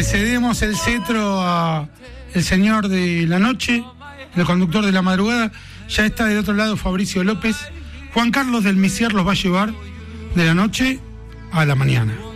cedemos el cetro a el señor de la noche, el conductor de la madrugada. Ya está del otro lado Fabricio López. Juan Carlos del Misier los va a llevar de la noche a la mañana.